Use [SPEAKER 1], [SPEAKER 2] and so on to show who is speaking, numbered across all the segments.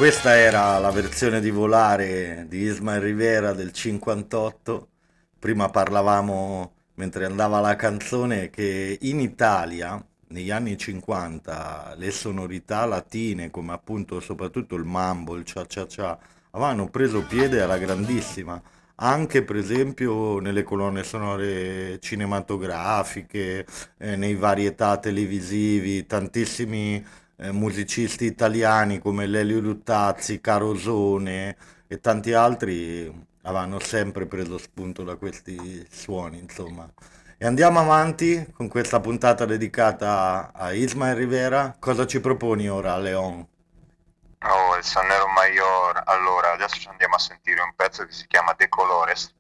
[SPEAKER 1] Questa era la versione di Volare di Ismael Rivera del 58. Prima parlavamo, mentre andava la canzone, che in Italia, negli anni 50, le sonorità latine, come appunto soprattutto il mambo, il cha-cha-cha, avevano preso piede alla grandissima. Anche per esempio nelle colonne sonore cinematografiche, nei varietà televisivi, tantissimi musicisti italiani come Lelio Luttazzi, Carosone e tanti altri avevano sempre preso spunto da questi suoni, insomma. E andiamo avanti con questa puntata dedicata a Ismael Rivera. Cosa ci proponi ora, Leon?
[SPEAKER 2] Oh, il Sannero Mayor. Allora, adesso ci andiamo a sentire un pezzo che si chiama De Colores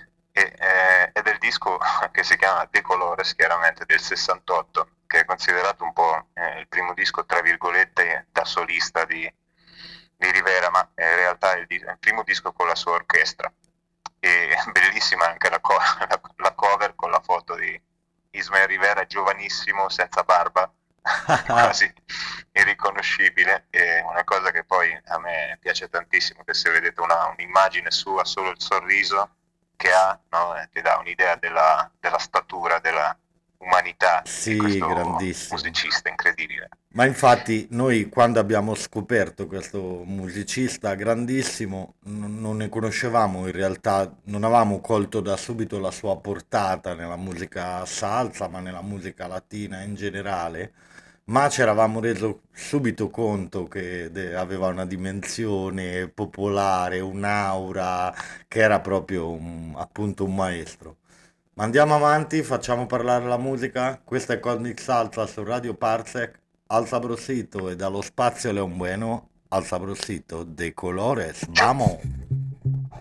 [SPEAKER 2] è del disco che si chiama De Colores, chiaramente del 68, che è considerato un po' il primo disco, tra virgolette, da solista di Rivera, ma in realtà è il primo disco con la sua orchestra. E bellissima anche la cover con la foto di Ismael Rivera giovanissimo, senza barba, quasi irriconoscibile. È una cosa che poi a me piace tantissimo, che se vedete un'immagine sua, solo il sorriso che ha, no? Ti dà un'idea della statura, della umanità di
[SPEAKER 1] Sì,
[SPEAKER 2] questo
[SPEAKER 1] grandissimo.
[SPEAKER 2] musicista incredibile.
[SPEAKER 1] Ma infatti noi quando abbiamo scoperto questo musicista grandissimo non ne conoscevamo in realtà, non avevamo colto da subito la sua portata nella musica salsa, ma nella musica latina in generale, ma ci eravamo reso subito conto che aveva una dimensione popolare, un'aura, che era proprio appunto un maestro. Ma andiamo avanti, facciamo parlare la musica. Questa è Cosmic Salsa su Radio Parsec. Al sabrosito e dallo spazio Leon Bueno al sabrosito de colores. Vamos!